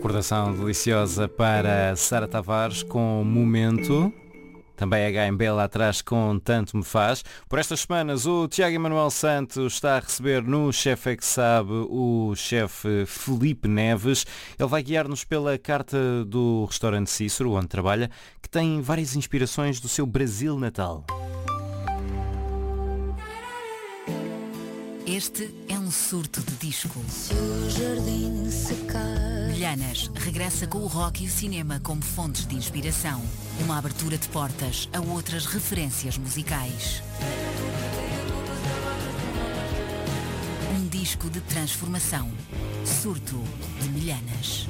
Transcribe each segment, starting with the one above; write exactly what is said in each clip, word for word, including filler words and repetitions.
recordação deliciosa para Sara Tavares com Momento. Também H M B lá atrás com Tanto Me Faz. Por estas semanas o Tiago Emanuel Santos está a receber no Chefe é que Sabe o chefe Filipe Neves. Ele vai guiar-nos pela carta do restaurante Cícero, onde trabalha, que tem várias inspirações do seu Brasil natal. Este é um surto de disco. Se o jardim secar. Milhanas regressa com o rock e o cinema como fontes de inspiração. Uma abertura de portas a outras referências musicais. Um disco de transformação. Surto de Milhanas.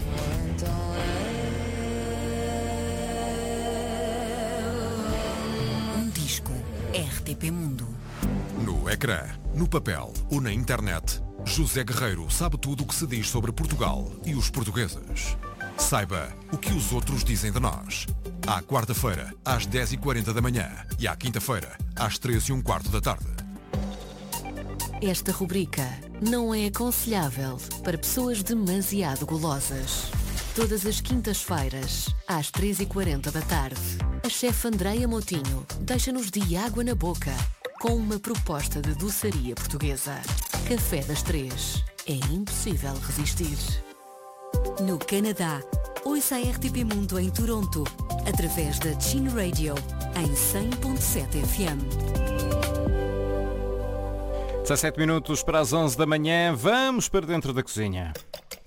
Um disco R T P Mundo. No ecrã, no papel ou na internet, José Guerreiro sabe tudo o que se diz sobre Portugal e os portugueses. Saiba o que os outros dizem de nós. À quarta-feira, às dez e quarenta da manhã e à quinta-feira, às treze e um quarto da tarde. Esta rubrica não é aconselhável para pessoas demasiado golosas. Todas as quintas-feiras, às treze e quarenta da tarde, a chefe Andreia Moutinho deixa-nos de água na boca com uma proposta de doçaria portuguesa. Café das Três. É impossível resistir. No Canadá, ouça a R T P Mundo em Toronto, através da Chin Radio, em cem ponto sete F M. dezassete minutos para as onze da manhã, vamos para dentro da cozinha.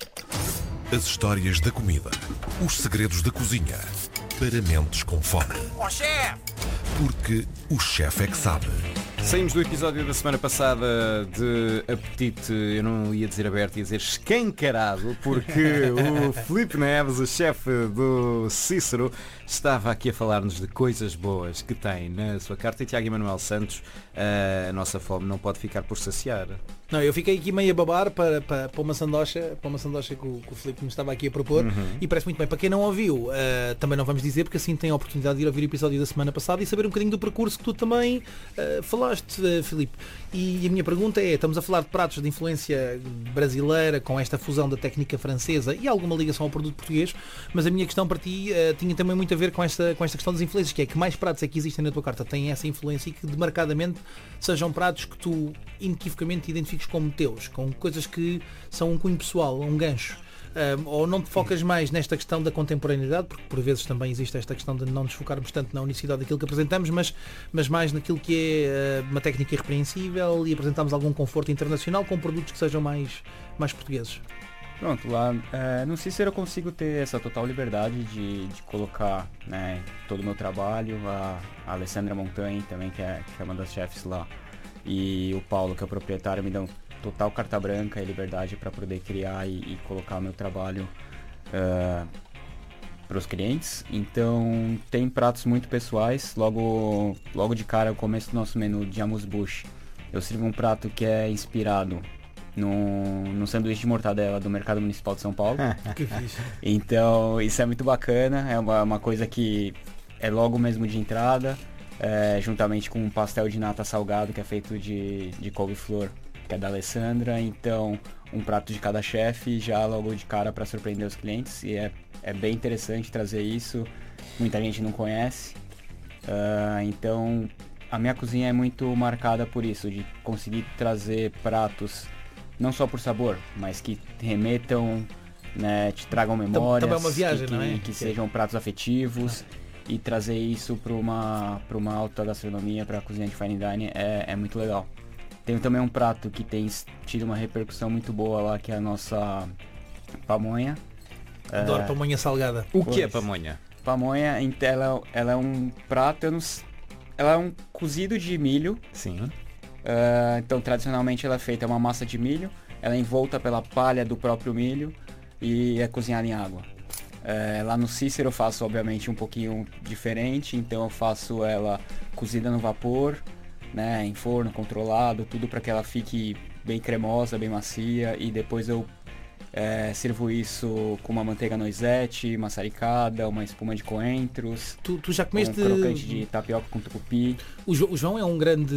As histórias da comida. Os segredos da cozinha. Para mentes com fome. Ó chefe! Porque o chefe é que sabe. Saímos do episódio da semana passada de apetite, eu não ia dizer aberto, ia dizer escancarado, porque o Filipe Neves, o chefe do Cícero, estava aqui a falar-nos de coisas boas que tem na sua carta. E Tiago Emanuel Santos, a nossa fome não pode ficar por saciar. Não, eu fiquei aqui meio a babar para, para, para uma sandocha, para uma sandocha que o, que o Filipe me estava aqui a propor, uhum. E parece muito bem. Para quem não ouviu, uh, também não vamos dizer, porque assim tem a oportunidade de ir ouvir o episódio da semana passada e saber um bocadinho do percurso que tu também uh, falaste, uh, Filipe. E a minha pergunta é, estamos a falar de pratos de influência brasileira, com esta fusão da técnica francesa e alguma ligação ao produto português, mas a minha questão para ti uh, tinha também muito a ver com esta, com esta questão das influências, que é que mais pratos é que existem na tua carta têm essa influência e que demarcadamente sejam pratos que tu inequivocamente identifiques como teus, com coisas que são um cunho pessoal, um gancho. Um, ou não te focas mais nesta questão da contemporaneidade, porque por vezes também existe esta questão de não nos focarmos tanto na unicidade daquilo que apresentamos, mas, mas mais naquilo que é uh, uma técnica irrepreensível e apresentamos algum conforto internacional com produtos que sejam mais, mais portugueses. Pronto, lá é, no Cícero eu consigo ter essa total liberdade de, de colocar, né, todo o meu trabalho, a, a Alessandra Montanha também, que é, que é uma das chefes lá, e o Paulo, que é o proprietário, me dão total carta branca e liberdade para poder criar e, e colocar o meu trabalho uh, para os clientes. Então tem pratos muito pessoais. Logo, logo de cara, o começo do nosso menu de amuse-bouche, eu sirvo um prato que é inspirado no, no sanduíche de mortadela do Mercado Municipal de São Paulo. Que fixe. Então isso é muito bacana, é uma, uma coisa que é logo mesmo de entrada, é, juntamente com um pastel de nata salgado que é feito de, de couve-flor, que é da Alessandra. Então um prato de cada chefe já logo de cara para surpreender os clientes, e é, é bem interessante trazer isso, muita gente não conhece, uh, então a minha cozinha é muito marcada por isso, de conseguir trazer pratos não só por sabor, mas que remetam, né, te tragam memórias, também é uma viagem, que, não é? que sejam pratos afetivos, ah. E trazer isso para uma, para uma alta gastronomia, para a cozinha de fine dining é, é muito legal. Tem também um prato que tem tido uma repercussão muito boa lá, que é a nossa pamonha. Adoro é... pamonha salgada. O que é pamonha? Pamonha, ela, ela é um prato, eu não, ela é um cozido de milho. Sim. Uh, então tradicionalmente ela é feita uma massa de milho, ela é envolta pela palha do próprio milho e é cozinhada em água. Uh, lá no Cícero eu faço obviamente um pouquinho diferente, então eu faço ela cozida no vapor, né, em forno controlado, tudo para que ela fique bem cremosa, bem macia, e depois eu é, sirvo isso com uma manteiga noisette, maçaricada, uma espuma de coentros, tu, tu já comeste um crocante de tapioca com tucupi. O, jo- o João é um grande